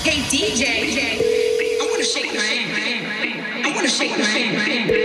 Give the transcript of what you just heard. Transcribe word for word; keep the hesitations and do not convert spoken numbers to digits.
Hey D J, I wanna shake my hand. I wanna shake my hand.